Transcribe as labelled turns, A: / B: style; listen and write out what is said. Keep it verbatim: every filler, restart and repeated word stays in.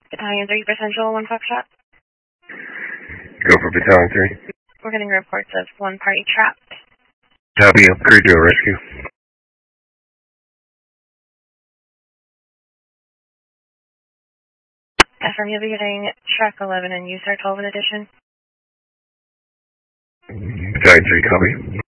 A: Battalion three for Central, one Foxtrot.
B: Go for Battalion three.
A: We're getting reports of one party trapped.
B: Copy, crew do a rescue.
A: Affirm, you'll be getting track eleven and U S A R twelve in addition.
B: Battalion three, copy.